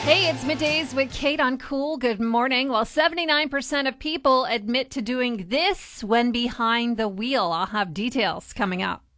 Hey, it's Middays with Kate on Cool. Good morning. Well, 79% of people admit to doing this when behind the wheel. I'll have details coming up.